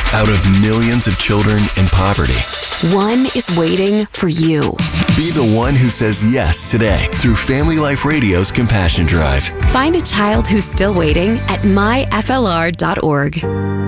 out of millions of children in poverty. One is waiting for you. Be the one who says yes today through Family Life Radio's Compassion Drive. Find a child who's still waiting at myflr.org.